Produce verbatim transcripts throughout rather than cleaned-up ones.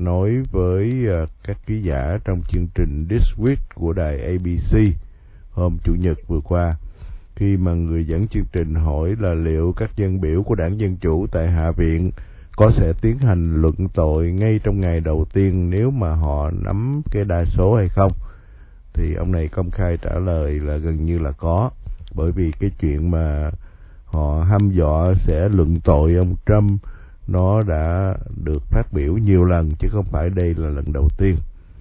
nói với uh, các ký giả trong chương trình This Week của đài a bê xê hôm Chủ nhật vừa qua, khi mà người dẫn chương trình hỏi là liệu các dân biểu của Đảng Dân Chủ tại Hạ viện có sẽ tiến hành luận tội ngay trong ngày đầu tiên nếu mà họ nắm cái đa số hay không, thì ông này công khai trả lời là gần như là có, bởi vì cái chuyện mà họ hăm dọa sẽ luận tội ông Trump nó đã được phát biểu nhiều lần chứ không phải đây là lần đầu tiên.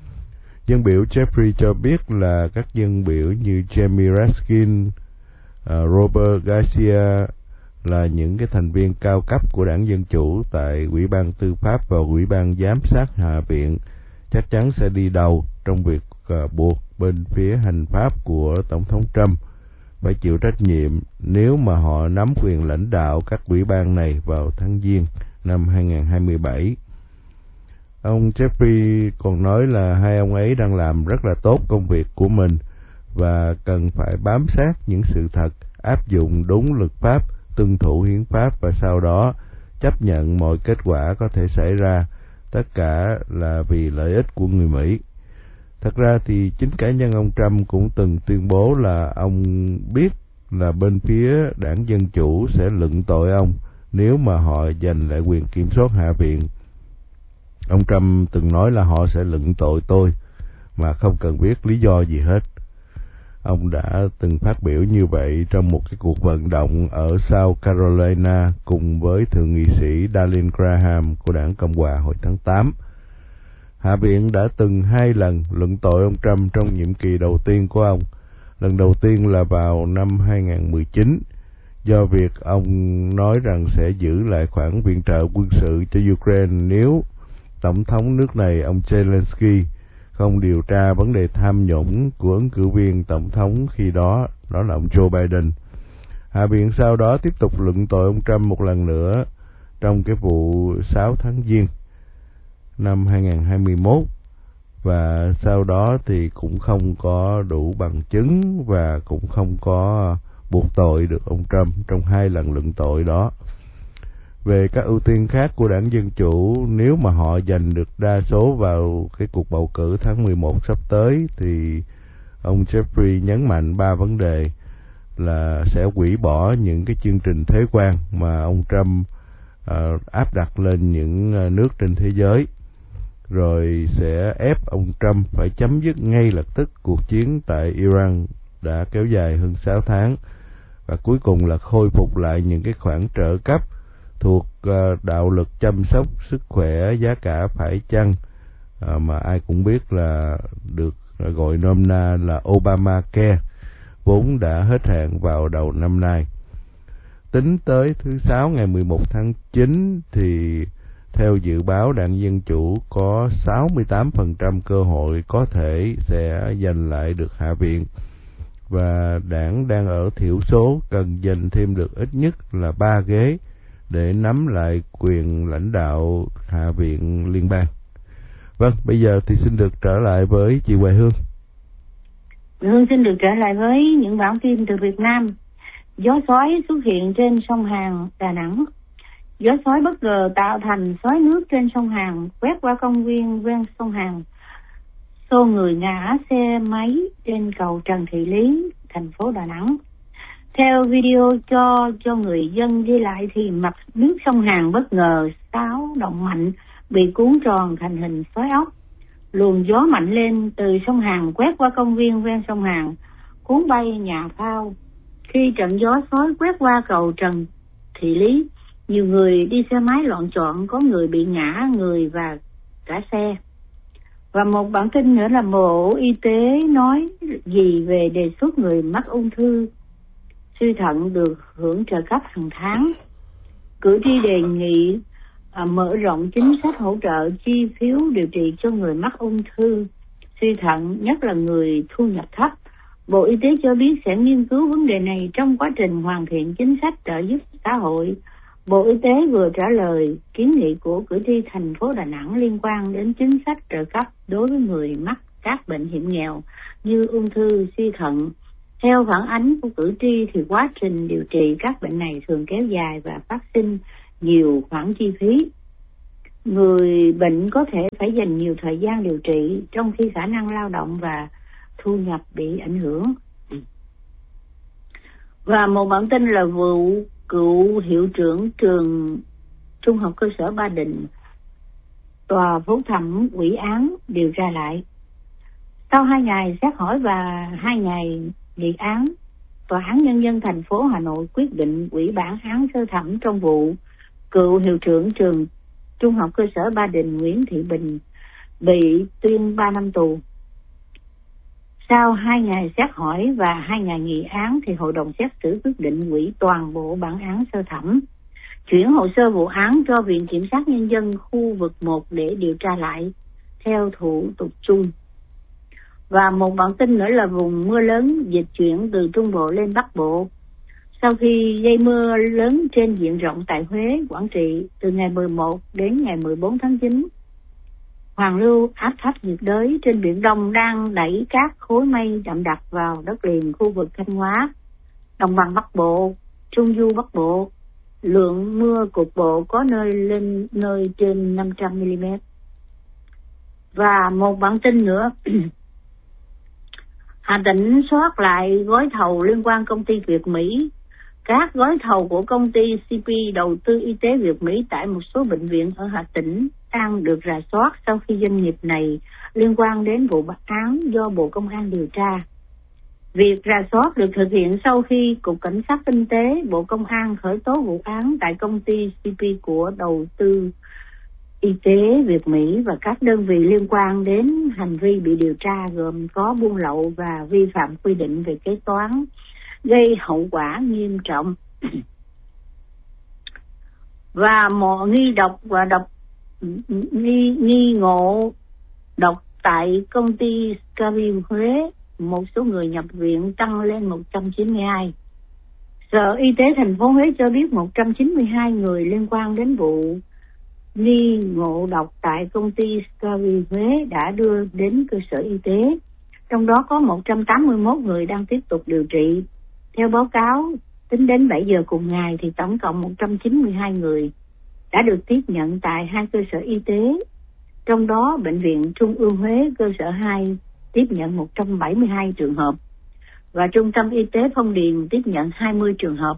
Dân biểu Jeffrey cho biết là các dân biểu như Jamie Raskin, uh, Robert Garcia là những cái thành viên cao cấp của Đảng Dân Chủ tại Ủy ban Tư pháp và Ủy ban Giám sát Hạ viện chắc chắn sẽ đi đầu trong việc uh, buộc bên phía hành pháp của Tổng thống Trump phải chịu trách nhiệm nếu mà họ nắm quyền lãnh đạo các ủy ban này vào tháng Giêng năm hai không hai bảy. Ông Jeffrey còn nói là hai ông ấy đang làm rất là tốt công việc của mình và cần phải bám sát những sự thật, áp dụng đúng luật pháp, tuân thủ hiến pháp và sau đó chấp nhận mọi kết quả có thể xảy ra, tất cả là vì lợi ích của người Mỹ. Thật ra thì chính cá nhân ông Trump cũng từng tuyên bố là ông biết là bên phía Đảng Dân Chủ sẽ luận tội ông nếu mà họ giành lại quyền kiểm soát Hạ viện. Ông Trump từng nói là họ sẽ luận tội tôi mà không cần biết lý do gì hết. Ông đã từng phát biểu như vậy trong một cái cuộc vận động ở South Carolina cùng với thượng nghị sĩ Darlene Graham của Đảng Cộng hòa hồi tháng tám. Hạ viện đã từng hai lần luận tội ông Trump trong nhiệm kỳ đầu tiên của ông. Lần đầu tiên là vào năm hai không một chín, do việc ông nói rằng sẽ giữ lại khoản viện trợ quân sự cho Ukraine nếu Tổng thống nước này, ông Zelensky, không điều tra vấn đề tham nhũng của ứng cử viên Tổng thống khi đó, đó là ông Joe Biden. Hạ viện sau đó tiếp tục luận tội ông Trump một lần nữa trong cái vụ sáu tháng Giêng năm hai không hai mốt, và sau đó thì cũng không có đủ bằng chứng và cũng không có buộc tội được ông Trump trong hai lần luận tội đó. Về các ưu tiên khác của Đảng Dân Chủ, nếu mà họ giành được đa số vào cái cuộc bầu cử tháng mười một sắp tới, thì ông Jeffrey nhấn mạnh ba vấn đề là sẽ hủy bỏ những cái chương trình thuế quan mà ông Trump uh, áp đặt lên những uh, nước trên thế giới, rồi sẽ ép ông Trump phải chấm dứt ngay lập tức cuộc chiến tại Iran đã kéo dài hơn sáu tháng, và cuối cùng là khôi phục lại những cái khoản trợ cấp thuộc uh, đạo luật chăm sóc sức khỏe giá cả phải chăng, uh, mà ai cũng biết là được uh, gọi nôm na là Obamacare, vốn đã hết hạn vào đầu năm nay. Tính tới thứ Sáu ngày mười một tháng chín thì theo dự báo Đảng Dân Chủ có sáu mươi tám phần trăm cơ hội có thể sẽ giành lại được Hạ viện, và đảng đang ở thiểu số cần giành thêm được ít nhất là ba ghế để nắm lại quyền lãnh đạo Hạ viện liên bang. Vâng, bây giờ thì xin được trở lại với chị Hoài Hương. Hương xin được trở lại với những bản tin từ Việt Nam. Gió xoáy xuất hiện trên sông Hàn, Đà Nẵng. Gió xoáy bất ngờ tạo thành xoáy nước trên sông Hàn, quét qua công viên ven sông Hàn. Xô người ngã xe máy trên cầu Trần Thị Lý, thành phố Đà Nẵng. Theo video cho cho người dân ghi lại thì mặt nước sông Hàn bất ngờ xáo động mạnh, bị cuốn tròn thành hình xoáy ốc. Luồng gió mạnh lên từ sông Hàn quét qua công viên ven sông Hàn, cuốn bay nhà phao. Khi trận gió xoáy quét qua cầu Trần Thị Lý, nhiều người đi xe máy loạn trọn, có người bị ngã người và cả xe. Và một bản tin nữa là Bộ Y tế nói gì về đề xuất người mắc ung thư suy thận được hưởng trợ cấp hàng tháng. Cử tri đề nghị à, mở rộng chính sách hỗ trợ chi phiếu điều trị cho người mắc ung thư suy thận, nhất là người thu nhập thấp. Bộ Y tế cho biết sẽ nghiên cứu vấn đề này trong quá trình hoàn thiện chính sách trợ giúp xã hội. Bộ Y tế vừa trả lời kiến nghị của cử tri thành phố Đà Nẵng liên quan đến chính sách trợ cấp đối với người mắc các bệnh hiểm nghèo như ung thư, suy thận. Theo phản ánh của cử tri thì quá trình điều trị các bệnh này thường kéo dài và phát sinh nhiều khoản chi phí. người bệnh có thể phải dành nhiều thời gian điều trị, trong khi khả năng lao động và thu nhập bị ảnh hưởng. Và một bản tin là vụ cựu hiệu trưởng trường Trung học cơ sở Ba Đình, tòa phúc thẩm hủy án điều tra lại. Sau hai ngày xét hỏi và hai ngày nghị án, Tòa án Nhân dân thành phố Hà Nội quyết định hủy bản án sơ thẩm trong vụ cựu hiệu trưởng trường Trung học cơ sở Ba Đình Nguyễn Thị Bình bị tuyên ba năm tù. Sau hai ngày xét hỏi và hai ngày nghị án thì Hội đồng xét xử quyết định hủy toàn bộ bản án sơ thẩm, chuyển hồ sơ vụ án cho Viện Kiểm sát Nhân dân khu vực một để điều tra lại theo thủ tục chung. Và một bản tin nữa là vùng mưa lớn dịch chuyển từ Trung Bộ lên Bắc Bộ. Sau khi gây mưa lớn trên diện rộng tại Huế, Quảng Trị từ ngày mười một đến ngày mười bốn tháng chín, hoàn lưu áp thấp nhiệt đới trên Biển Đông đang đẩy các khối mây đậm đặc vào đất liền khu vực Thanh Hóa, Đồng bằng Bắc Bộ, Trung du Bắc Bộ. Lượng mưa cục bộ có nơi lên nơi trên năm trăm mi li mét. Và một bản tin nữa, Hà Tĩnh soát lại gói thầu liên quan công ty Việt Mỹ. Các gói thầu của công ty xê pê đầu tư y tế Việt Mỹ tại một số bệnh viện ở Hà Tĩnh đang được rà soát sau khi doanh nghiệp này liên quan đến vụ án do Bộ Công an điều tra. Việc rà soát được thực hiện sau khi Cục Cảnh sát Kinh tế Bộ Công an khởi tố vụ án tại công ty xê pê của đầu tư y tế Việt Mỹ và các đơn vị liên quan đến hành vi bị điều tra gồm có buôn lậu và vi phạm quy định về kế toán gây hậu quả nghiêm trọng. Và một nghi độc và độc nghi nghi ngộ độc tại công ty Skyview Huế, một số người nhập viện tăng lên một trăm chín mươi hai. Sở Y tế thành phố Huế cho biết một trăm chín mươi hai người liên quan đến vụ nghi ngộ độc tại công ty Skyview Huế đã đưa đến cơ sở y tế, trong đó có một trăm tám mươi mốt người đang tiếp tục điều trị. Theo báo cáo, tính đến bảy giờ cùng ngày thì tổng cộng một trăm chín mươi hai người đã được tiếp nhận tại hai cơ sở y tế, trong đó Bệnh viện Trung ương Huế cơ sở hai tiếp nhận một trăm bảy mươi hai trường hợp và Trung tâm Y tế Phong Điền tiếp nhận hai mươi trường hợp.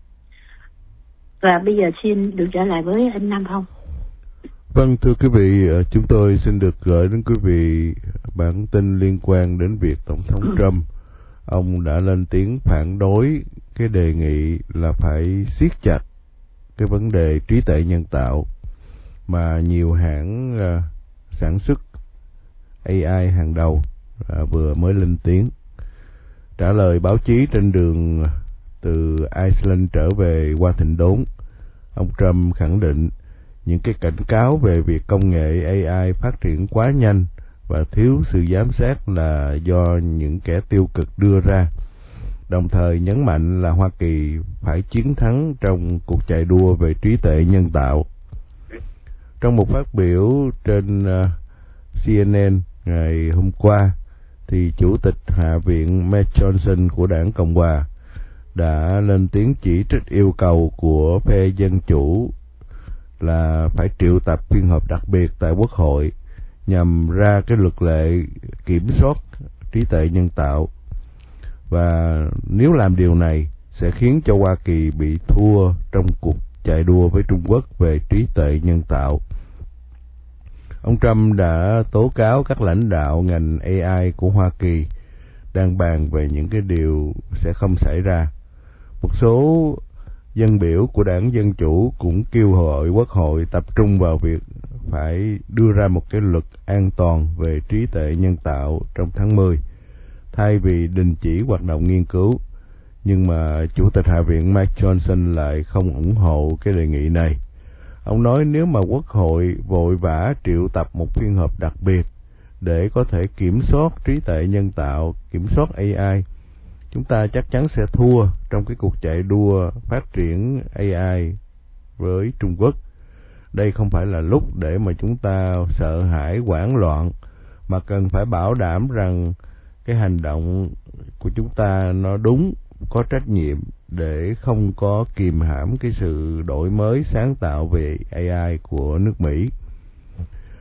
Và bây giờ xin được trở lại với anh Nam Phong. Vâng, thưa quý vị, chúng tôi xin được gửi đến quý vị bản tin liên quan đến việc Tổng thống Trump ông đã lên tiếng phản đối cái đề nghị là phải siết chặt cái vấn đề trí tuệ nhân tạo mà nhiều hãng uh, sản xuất a i hàng đầu uh, vừa mới lên tiếng. Trả lời báo chí trên đường từ Iceland trở về qua Thịnh Đốn, ông Trump khẳng định những cái cảnh cáo về việc công nghệ a i phát triển quá nhanh và thiếu sự giám sát là do những kẻ tiêu cực đưa ra, đồng thời nhấn mạnh là Hoa Kỳ phải chiến thắng trong cuộc chạy đua về trí tuệ nhân tạo. Trong một phát biểu trên uh, xê en en ngày hôm qua, thì Chủ tịch Hạ viện Mike Johnson của đảng Cộng Hòa đã lên tiếng chỉ trích yêu cầu của phe Dân Chủ là phải triệu tập phiên họp đặc biệt tại Quốc hội nhằm ra cái luật lệ kiểm soát trí tuệ nhân tạo, và nếu làm điều này sẽ khiến cho Hoa Kỳ bị thua trong cuộc chạy đua với Trung Quốc về trí tuệ nhân tạo. Ông Trump đã tố cáo các lãnh đạo ngành a i của Hoa Kỳ đang bàn về những cái điều sẽ không xảy ra. Một số dân biểu của đảng Dân Chủ cũng kêu gọi Quốc hội tập trung vào việc phải đưa ra một cái luật an toàn về trí tuệ nhân tạo trong tháng mười, thay vì đình chỉ hoạt động nghiên cứu. Nhưng mà Chủ tịch Hạ viện Mike Johnson lại không ủng hộ cái đề nghị này. Ông nói nếu mà Quốc hội vội vã triệu tập một phiên họp đặc biệt để có thể kiểm soát trí tuệ nhân tạo, kiểm soát a i, chúng ta chắc chắn sẽ thua trong cái cuộc chạy đua phát triển a i với Trung Quốc. Đây không phải là lúc để mà chúng ta sợ hãi hoảng loạn, mà cần phải bảo đảm rằng cái hành động của chúng ta nó đúng, có trách nhiệm để không có kìm hãm cái sự đổi mới sáng tạo về a i của nước Mỹ.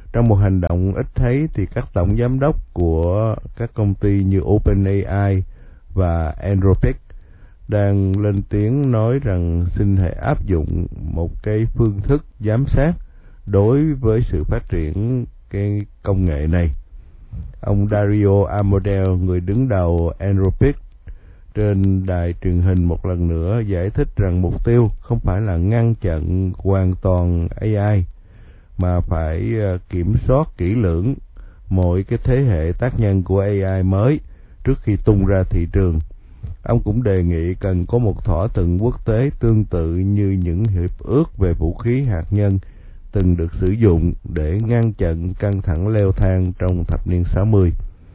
Trong một hành động ít thấy thì các tổng giám đốc của các công ty như OpenAI và Anthropic đang lên tiếng nói rằng xin hãy áp dụng một cái phương thức giám sát đối với sự phát triển cái công nghệ này. Ông Dario Amodeo, người đứng đầu Anthropic, trên đài truyền hình một lần nữa giải thích rằng mục tiêu không phải là ngăn chặn hoàn toàn A I, mà phải kiểm soát kỹ lưỡng mọi cái thế hệ tác nhân của A I mới trước khi tung ra thị trường. Ông cũng đề nghị cần có một thỏa thuận quốc tế tương tự như những hiệp ước về vũ khí hạt nhân từng được sử dụng để ngăn chặn căng thẳng leo thang trong thập niên sáu mươi.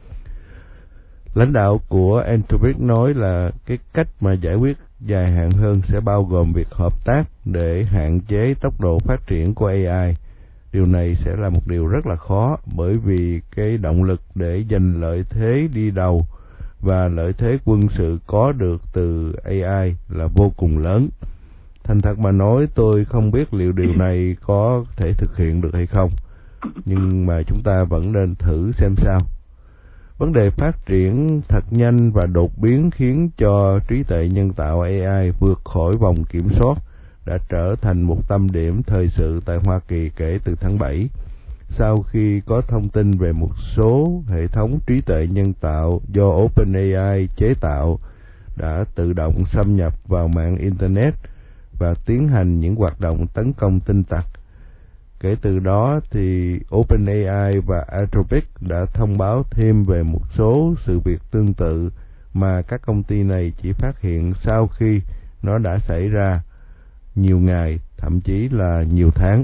Lãnh đạo của Anthropic nói là cái cách mà giải quyết dài hạn hơn sẽ bao gồm việc hợp tác để hạn chế tốc độ phát triển của A I. Điều này sẽ là một điều rất là khó, bởi vì cái động lực để giành lợi thế đi đầu và lợi thế quân sự có được từ A I là vô cùng lớn. Thành thật mà nói, tôi không biết liệu điều này có thể thực hiện được hay không, nhưng mà chúng ta vẫn nên thử xem sao. Vấn đề phát triển thật nhanh và đột biến khiến cho trí tuệ nhân tạo A I vượt khỏi vòng kiểm soát đã trở thành một tâm điểm thời sự tại Hoa Kỳ kể từ tháng bảy, sau khi có thông tin về một số hệ thống trí tuệ nhân tạo do OpenAI chế tạo đã tự động xâm nhập vào mạng Internet và tiến hành những hoạt động tấn công tin tặc. Kể từ đó thì OpenAI và Anthropic đã thông báo thêm về một số sự việc tương tự mà các công ty này chỉ phát hiện sau khi nó đã xảy ra nhiều ngày, thậm chí là nhiều tháng.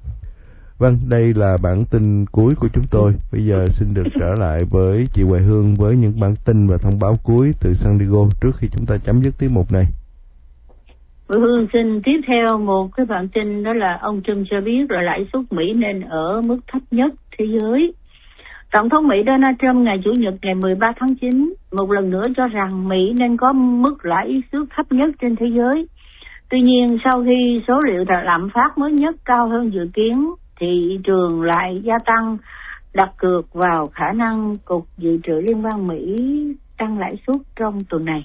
Vâng, đây là bản tin cuối của chúng tôi. Bây giờ xin được trở lại với chị Hoài Hương với những bản tin và thông báo cuối từ San Diego trước khi chúng ta chấm dứt tiết mục này. Hoài Hương xin tiếp theo một cái bản tin, đó là ông Trump cho biết là lãi suất Mỹ nên ở mức thấp nhất thế giới. Tổng thống Mỹ Donald Trump ngày Chủ nhật ngày mười ba tháng chín một lần nữa cho rằng Mỹ nên có mức lãi suất thấp nhất trên thế giới. Tuy nhiên, sau khi số liệu lạm phát mới nhất cao hơn dự kiến, thị trường lại gia tăng, đặt cược vào khả năng Cục Dự trữ Liên bang Mỹ tăng lãi suất trong tuần này.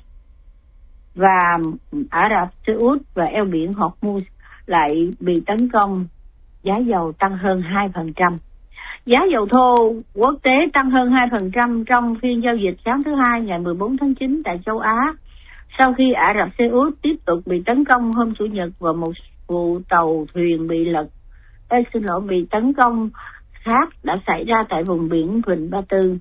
Và Ả Rập Xê Út và eo biển Hormuz lại bị tấn công, giá dầu tăng hơn hai phần trăm. Giá dầu thô quốc tế tăng hơn hai phần trăm trong phiên giao dịch sáng thứ Hai ngày mười bốn tháng chín tại châu Á, sau khi Ả Rập Xê Út tiếp tục bị tấn công hôm Chủ nhật và một vụ tàu thuyền bị lật, Ê, xin lỗi, bị tấn công khác đã xảy ra tại vùng biển Vịnh Ba Tư.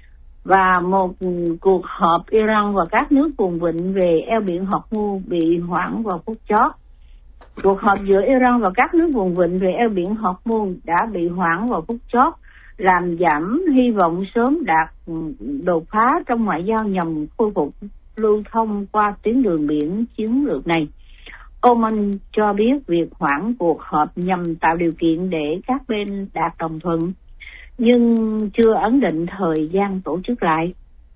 Và một cuộc họp Iran và các nước vùng vịnh về eo biển Hormuz bị hoãn vào phút chót. Cuộc họp giữa Iran và các nước vùng vịnh về eo biển Hormuz đã bị hoãn vào phút chót, làm giảm hy vọng sớm đạt đột phá trong ngoại giao nhằm khôi phục lưu thông qua tuyến đường biển chiến lược này. Oman cho biết việc hoãn cuộc họp nhằm tạo điều kiện để các bên đạt đồng thuận, nhưng chưa ấn định thời gian tổ chức lại.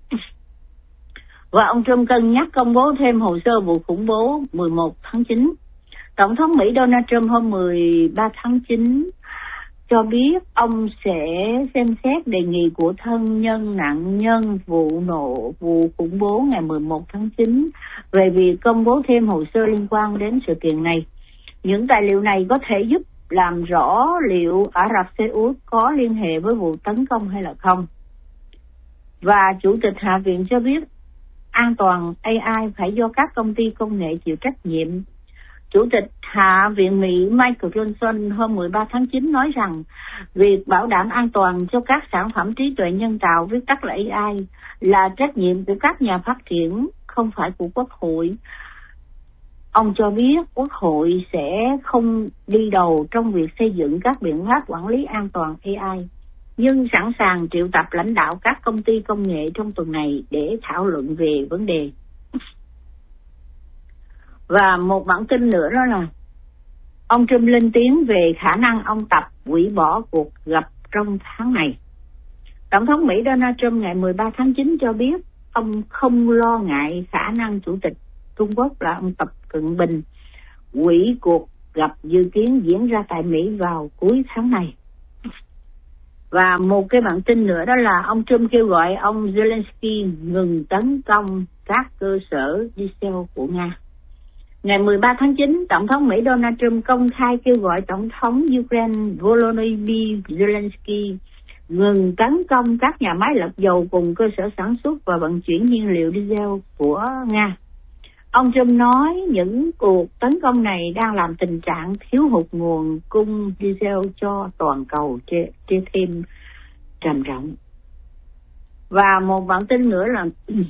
Và ông Trump cân nhắc công bố thêm hồ sơ vụ khủng bố mười một tháng chín. Tổng thống Mỹ Donald Trump hôm mười ba tháng chín cho biết ông sẽ xem xét đề nghị của thân nhân nạn nhân vụ nổ vụ khủng bố ngày mười một tháng chín về việc công bố thêm hồ sơ liên quan đến sự kiện này. Những tài liệu này có thể giúp làm rõ liệu Ả Rập Xê Út có liên hệ với vụ tấn công hay là không. Và Chủ tịch Hạ viện cho biết an toàn A I phải do các công ty công nghệ chịu trách nhiệm. Chủ tịch Hạ viện Mỹ Michael Johnson hôm mười ba tháng chín nói rằng việc bảo đảm an toàn cho các sản phẩm trí tuệ nhân tạo, viết tắt là A I, là trách nhiệm của các nhà phát triển, không phải của Quốc hội. Ông cho biết Quốc hội sẽ không đi đầu trong việc xây dựng các biện pháp quản lý an toàn A I, nhưng sẵn sàng triệu tập lãnh đạo các công ty công nghệ trong tuần này để thảo luận về vấn đề. Và một bản tin nữa đó là ông Trump lên tiếng về khả năng ông Tập hủy bỏ cuộc gặp trong tháng này. Tổng thống Mỹ Donald Trump ngày mười ba tháng chín cho biết ông không lo ngại khả năng Chủ tịch Trung Quốc là ông Tập Cận Bình hủy cuộc gặp dự kiến diễn ra tại Mỹ vào cuối tháng này. Và một cái bản tin nữa đó là ông Trump kêu gọi ông Zelensky ngừng tấn công các cơ sở diesel của Nga. Ngày mười ba tháng chín, Tổng thống Mỹ Donald Trump công khai kêu gọi Tổng thống Ukraine Volodymyr Zelensky ngừng tấn công các nhà máy lọc dầu cùng cơ sở sản xuất và vận chuyển nhiên liệu diesel của Nga. Ông Trump nói những cuộc tấn công này đang làm tình trạng thiếu hụt nguồn cung diesel cho toàn cầu trở thêm trầm trọng. Và một bản tin nữa là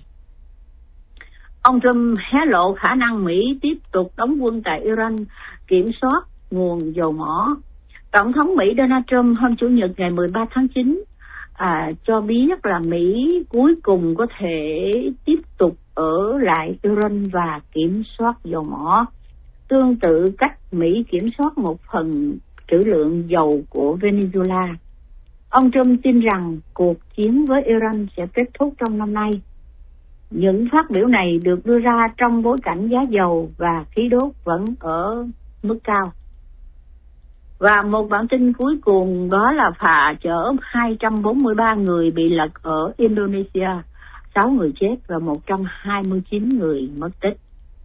ông Trump hé lộ khả năng Mỹ tiếp tục đóng quân tại Iran kiểm soát nguồn dầu mỏ. Tổng thống Mỹ Donald Trump hôm Chủ nhật ngày mười ba tháng chín à, cho biết là Mỹ cuối cùng có thể tiếp tục ở lại Iran và kiểm soát dầu mỏ, tương tự cách Mỹ kiểm soát một phần trữ lượng dầu của Venezuela. Ông Trump tin rằng cuộc chiến với Iran sẽ kết thúc trong năm nay. Những phát biểu này được đưa ra trong bối cảnh giá dầu và khí đốt vẫn ở mức cao. Và một bản tin cuối cùng đó là phà chở hai trăm bốn mươi ba người bị lật ở Indonesia, sáu người chết và một trăm hai mươi chín người mất tích.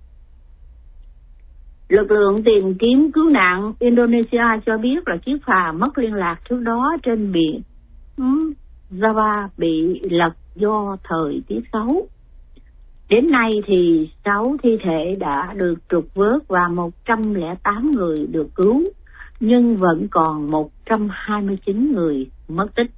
Lực lượng tìm kiếm cứu nạn Indonesia cho biết là chiếc phà mất liên lạc trước đó trên biển Java bị lật do thời tiết xấu. Đến nay thì sáu thi thể đã được trục vớt và một trăm lẻ tám người được cứu, nhưng vẫn còn một trăm hai mươi chín người mất tích.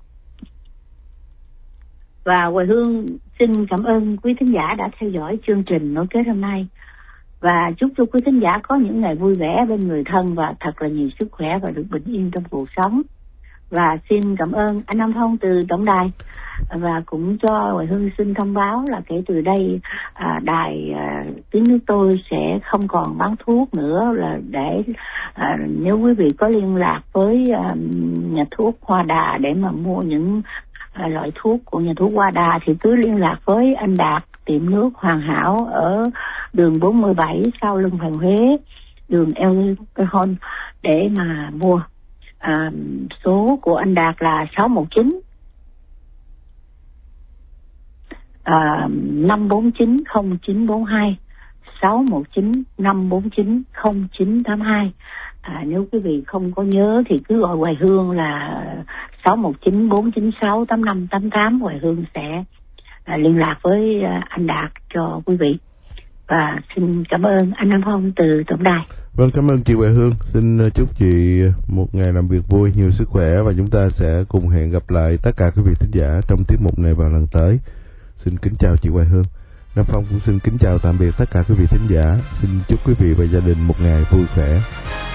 Và Hoài Hương xin cảm ơn quý thính giả đã theo dõi chương trình nối kết hôm nay. Và chúc cho quý thính giả có những ngày vui vẻ bên người thân và thật là nhiều sức khỏe và được bình yên trong cuộc sống. Và xin cảm ơn anh Nam Phong từ tổng đài. Và cũng cho Hoài Hương xin thông báo là kể từ đây à, đài à, tiếng nước tôi sẽ không còn bán thuốc nữa, là để à, nếu quý vị có liên lạc với à, nhà thuốc Hoa Đà để mà mua những à, loại thuốc của nhà thuốc Hoa Đà thì cứ liên lạc với anh Đạt tiệm nước Hoàn Hảo ở đường bốn mươi bảy sau lưng Hoàng Huế, đường El Cajon để mà mua. À, số của anh Đạt là sáu một chín à, năm bốn chín không chín bốn hai, sáu một chín năm bốn chín không chín tám hai. À, nếu quý vị không có nhớ thì cứ gọi Hoài Hương là sáu một chín bốn chín sáu tám năm tám tám. Hoài Hương sẽ à, liên lạc với à, anh Đạt cho quý vị. Và xin cảm ơn anh Nam Phong từ tổng đài. Vâng, cảm ơn chị Hoài Hương. Xin chúc chị một ngày làm việc vui, nhiều sức khỏe và chúng ta sẽ cùng hẹn gặp lại tất cả quý vị thính giả trong tiết mục này vào lần tới. Xin kính chào chị Hoài Hương. Nam Phong cũng xin kính chào tạm biệt tất cả quý vị thính giả. Xin chúc quý vị và gia đình một ngày vui khỏe.